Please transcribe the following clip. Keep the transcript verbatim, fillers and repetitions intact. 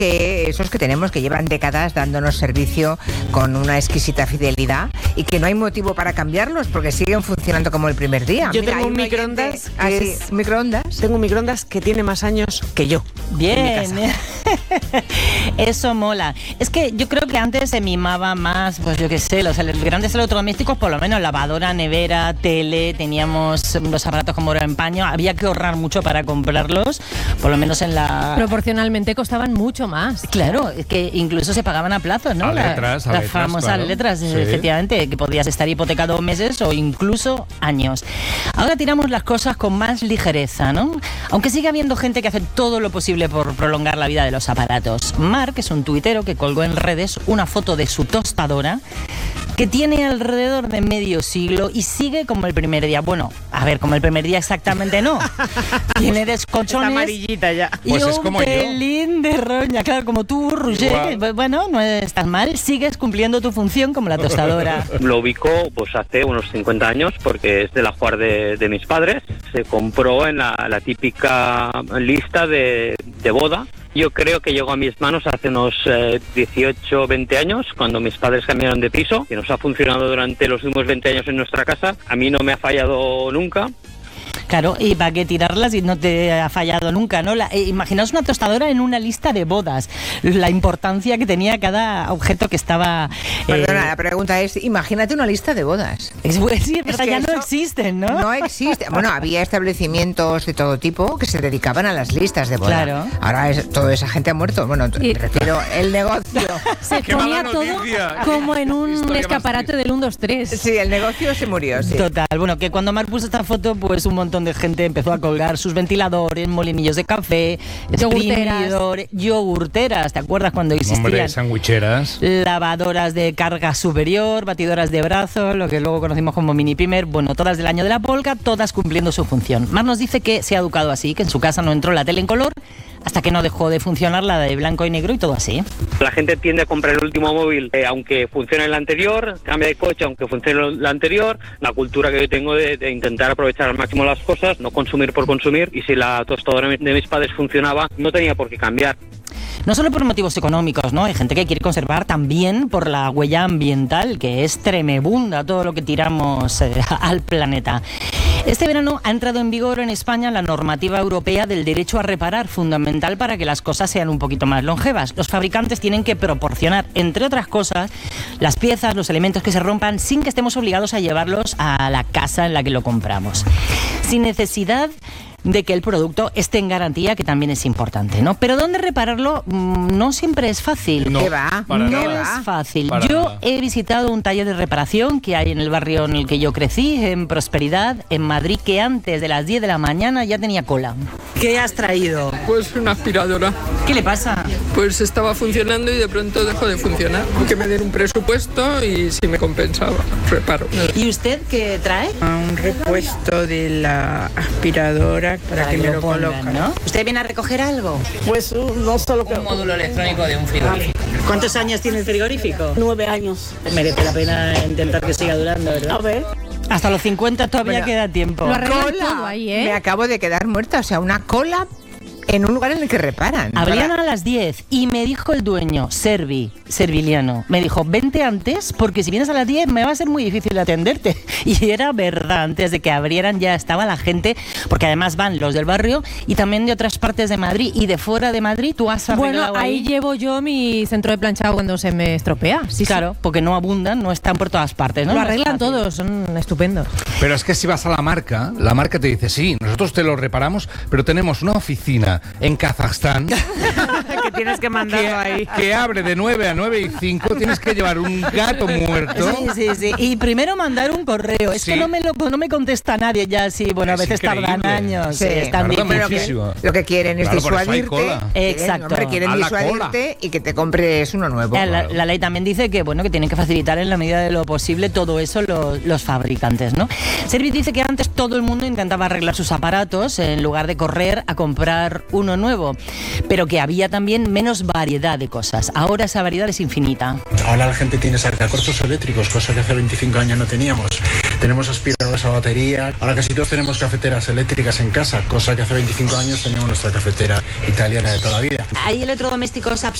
que esos que tenemos, que llevan décadas dándonos servicio con una exquisita fidelidad y que no hay motivo para cambiarlos porque siguen funcionando como el primer día. Yo Mira, tengo un oyente- microondas que Ah, sí, es- microondas. Tengo un microondas que tiene más años que yo. Bien, eso mola. Es que yo creo que antes se mimaba más, pues yo qué sé, los ele- grandes electrodomésticos, por lo menos lavadora, nevera, tele, teníamos los aparatos como oro en paño, había que ahorrar mucho para comprarlos, por lo menos en la... Proporcionalmente costaban mucho más. Claro, es que incluso se pagaban a plazos, ¿no? A La- letras, a las letras, famosas claro. letras, Sí. efectivamente, que podías estar hipotecado meses o incluso años. Ahora tiramos las cosas con más ligereza, ¿no? Aunque sigue habiendo gente que hace todo lo posible por prolongar la vida de los aparatos. Mark es un tuitero que colgó en redes una foto de su tostadora que tiene alrededor de medio siglo y sigue como el primer día. Bueno, a ver, como el primer día exactamente no. Tiene Está descolchones amarillita ya. y Pues es un como yo. pelín de roña. Claro, como tú, Roger, que, bueno, no estás mal, sigues cumpliendo tu función como la tostadora. Lo ubicó pues hace unos cincuenta años porque es del ajuar de, de mis padres. Se compró en la, la típica lista de, de boda. Yo creo que llegó a mis manos hace unos eh, dieciocho, veinte años, cuando mis padres cambiaron de piso, que nos ha funcionado durante los últimos veinte años en nuestra casa. A mí no me ha fallado nunca. Claro, ¿y para qué tirarla si no te ha fallado nunca, no? La, eh, imaginaos una tostadora en una lista de bodas, la importancia que tenía cada objeto que estaba... eh, Perdona, la pregunta es, imagínate una lista de bodas. es, pues, sí, es verdad, que ya no eso existen, ¿no? No existe. Bueno, había establecimientos de todo tipo que se dedicaban a las listas de boda. Claro. Ahora es, toda esa gente ha muerto. Bueno, Y- me refiero el negocio. Se Qué ponía mala todo noticia. como en un Historia más escaparate triste. del uno, dos, tres. Sí, el negocio se murió, sí. Total, bueno, que cuando Marc puso esta foto, pues un montón de gente empezó a colgar sus ventiladores, molinillos de café, Yogurteras. exprimidores, yogurteras, ¿te acuerdas cuando existían? Hombre, sandwicheras. Lavadoras de carga superior, batidoras de brazo, lo que luego conocimos como mini primer, bueno, todas del año de la polca, todas cumpliendo su función. Mar nos dice que se ha educado así, que en su casa no entró la tele en color hasta que no dejó de funcionar la de blanco y negro y todo así. La gente tiende a comprar el último móvil eh, aunque funcione el anterior, cambia de coche aunque funcione el anterior. La cultura que yo tengo de, de intentar aprovechar al máximo las cosas, no consumir por consumir, y si la tostadora de mis padres funcionaba, no tenía por qué cambiar. No solo por motivos económicos, ¿no? Hay gente que quiere conservar también por la huella ambiental, que es tremebunda todo lo que tiramos eh, al planeta. Este verano ha entrado en vigor en España la normativa europea del derecho a reparar, fundamental para que las cosas sean un poquito más longevas. Los fabricantes tienen que proporcionar, entre otras cosas, las piezas, los elementos que se rompan sin que estemos obligados a llevarlos a la casa en la que lo compramos. Sin necesidad de que el producto esté en garantía, que también es importante, ¿no? Pero ¿dónde repararlo? Mm, No siempre es fácil. No, ¿Qué va? para no nada. es fácil. Para yo nada. he visitado un taller de reparación que hay en el barrio en el que yo crecí, en Prosperidad, en Madrid, que antes de las diez de la mañana ya tenía cola. ¿Qué has traído? Pues una aspiradora. ¿Qué le pasa? Pues estaba funcionando y de pronto dejó de funcionar. Que me den un presupuesto y si me compensaba, reparo. ¿Y usted qué trae? Un repuesto de la aspiradora para, que, me lo pongan, coloquen. ¿no? ¿Usted viene a recoger algo? Pues uh, no solo que... Un módulo electrónico de un frigorífico. ¿Cuántos años tiene el frigorífico? Nueve años. Merece la pena intentar que siga durando, ¿verdad? A ver. Hasta los cincuenta todavía Bueno, queda tiempo. Lo arreglan todo ahí, ¿eh? Me acabo de quedar muerta. O sea, una cola en un lugar en el que reparan. Abrían Para- a las diez y me dijo el dueño, Servi, Serviliano, me dijo, vente antes porque si vienes a las diez me va a ser muy difícil atenderte. Y era verdad, antes de que abrieran ya estaba la gente, porque además van los del barrio y también de otras partes de Madrid y de fuera de Madrid. Tú has arreglado Bueno, ahí llevo yo mi centro de planchado cuando se me estropea. Sí, claro, porque no abundan, no están por todas partes, ¿no? Lo No es arreglan fácil. todos, son estupendos. Pero es que si vas a la marca, la marca te dice, sí, nosotros te lo reparamos, pero tenemos una oficina en Kazajstán Que tienes que mandarlo ahí. que abre de nueve a nueve y cinco, tienes que llevar un gato muerto. Sí, sí, sí. Y primero mandar un correo. Es Sí. que no me lo no me contesta nadie ya, sí. Bueno, a Es veces tardan increíble. años. Sí, Sí, es tan tarda difícil. muchísimo. Lo que quieren es Claro, por eso hay disuadirte. cola. Quieren, Exacto. hombre, quieren A la disuadirte y que te compres uno nuevo. La, la- la ley también dice que bueno que tienen que facilitar en la medida de lo posible todo eso lo- los fabricantes, ¿no? Servit dice que antes todo el mundo intentaba arreglar sus aparatos en lugar de correr a comprar uno nuevo, pero que había también menos variedad de cosas. Ahora esa variedad es infinita. Ahora la gente tiene sacacorchos eléctricos, cosa que hace veinticinco años no teníamos. tenemos aspiradoras a batería, ahora casi todos tenemos cafeteras eléctricas en casa, cosa que hace veinticinco años teníamos nuestra cafetera italiana de toda la vida. Hay electrodomésticos